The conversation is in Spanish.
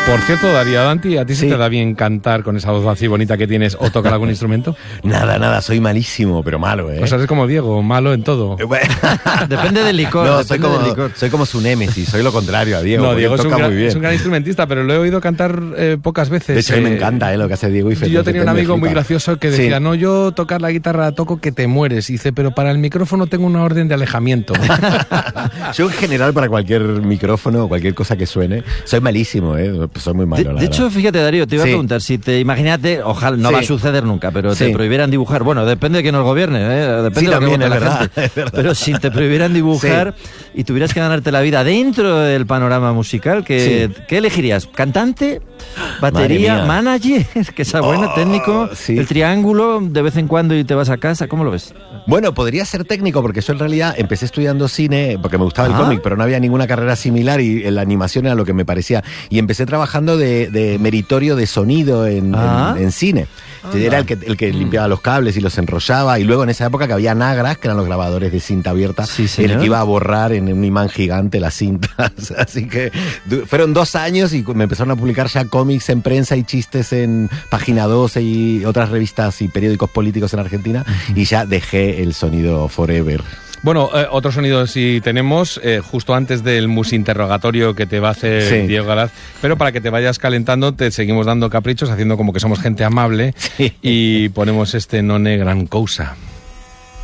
Por cierto, Darío Danti, ¿a ti se Sí. te da bien cantar con esa voz así bonita que tienes o tocar algún instrumento? Nada, soy malísimo, pero malo, ¿eh? O sea, eres como Diego, malo en todo. Depende del licor. No, depende del licor. soy como su némesis, soy lo contrario a Diego. No, porque Diego es toca muy bien. es un gran instrumentista, pero lo he oído cantar pocas veces. De hecho, a mí me encanta lo que hace Diego y Felipe. Yo tenía un amigo muy gracioso que decía, Sí. no, yo tocar la guitarra toco que te mueres. Y dice, pero para el micrófono tengo una orden de alejamiento. Yo en general para cualquier micrófono o cualquier cosa que suene, soy malísimo, soy muy malo, De hecho, fíjate, Darío, te iba a Sí. preguntar, si te imagínate, ojalá no Sí. va a suceder nunca, pero te Sí. prohibieran dibujar, bueno, depende de quién nos gobierne, depende Sí, de lo que también, vote es la verdad, gente. es verdad. Pero si te prohibieran dibujar y tuvieras que ganarte la vida dentro del panorama musical, ¿qué elegirías? ¿Cantante? ¿Batería? Madre mía. ¿Manager? Que sea bueno, técnico, sí. el triángulo de vez en cuando y te vas a casa, ¿cómo lo ves? Bueno, podría ser técnico, porque yo en realidad empecé estudiando cine, porque me gustaba el Ah. cómic, pero no había ninguna carrera similar y la animación era lo que me parecía. Y empecé trabajando de meritorio de sonido en cine. Era el que limpiaba los cables y los enrollaba, y luego en esa época que había Nagras, que eran los grabadores de cinta abierta, Sí, en señor. el que iba a borrar en un imán gigante las cintas. Así que fueron 2 años y me empezaron a publicar ya cómics en prensa y chistes en Página 12 y otras revistas y periódicos políticos en Argentina, y ya dejé el sonido forever. Bueno, otro sonido sí tenemos, justo antes del musinterrogatorio que te va a hacer Sí. Diego Galaz, pero para que te vayas calentando te seguimos dando caprichos, haciendo como que somos gente amable, Sí. y ponemos este Non è gran cousa.